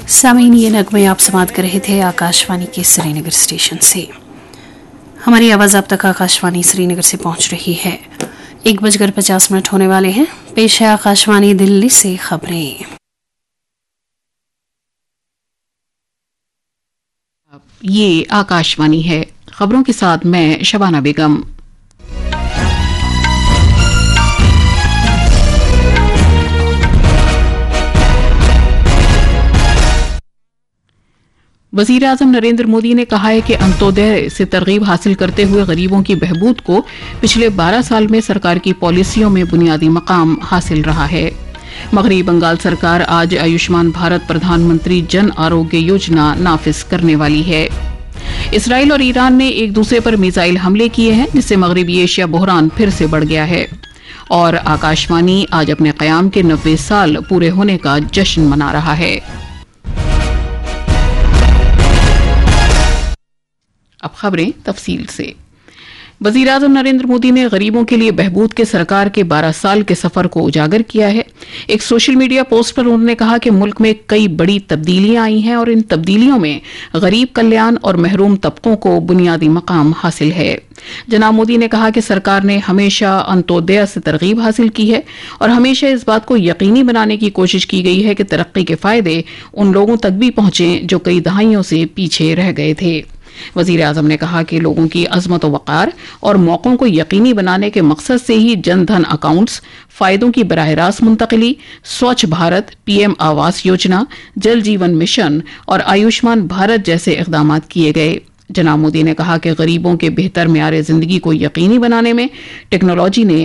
सामीन, ये नगमे आप समाप्त कर रहे थे आकाशवाणी के श्रीनगर स्टेशन से। हमारी आवाज़ अब तक आकाशवाणी श्रीनगर से पहुंच रही है। 1:50 होने वाले हैं। पेश है आकाशवाणी दिल्ली से खबरें। ये आकाशवाणी है। खबरों के साथ मैं शबाना बेगम। वज़ीर आज़म नरेंद्र मोदी ने कहा है कि अंत्योदय से तरगीब हासिल करते हुए गरीबों की बहबूद को पिछले 12 साल में सरकार की पॉलिसियों में बुनियादी मकाम हासिल रहा है। मगरबी बंगाल सरकार आज आयुष्मान भारत प्रधानमंत्री जन आरोग्य योजना नाफिज करने वाली है। इसराइल और ईरान ने एक दूसरे पर मिसाइल हमले किए हैं, जिससे मगरबी एशिया बहरान फिर से बढ़ गया है। और आकाशवाणी आज अपने क़याम के 90 साल पूरे होने का जश्न मना रहा है। अब खबरें तफसील से। वज़ीर आज़म नरेंद्र मोदी ने गरीबों के लिए बहबूद के सरकार के 12 साल के सफर को उजागर किया है। एक सोशल मीडिया पोस्ट पर उन्होंने कहा कि मुल्क में कई बड़ी तब्दीलियां आई हैं और इन तब्दीलियों में गरीब कल्याण और महरूम तबकों को बुनियादी मकाम हासिल है। जनाब मोदी ने कहा कि सरकार ने हमेशा अंत्योदय से तरगीब हासिल की है और हमेशा इस बात को यकीनी बनाने की कोशिश की गई है कि तरक्की के फायदे उन लोगों तक भी पहुंचें जो कई दहाइयों से पीछे रह गए थे। वज़ीर आज़म ने कहा कि लोगों की अज़मत व वक़ार और मौक़ों को यकीनी बनाने के मकसद से ही जन धन अकाउंट्स, फ़ायदों की बराह रास्त मुंतकिली, स्वच्छ भारत, PM आवास योजना, जल जीवन मिशन और आयुष्मान भारत जैसे इक़दामात किए गए। जनाब मोदी ने कहा कि गरीबों के बेहतर मेयार ज़िंदगी को यकीनी बनाने में टेक्नोलॉजी ने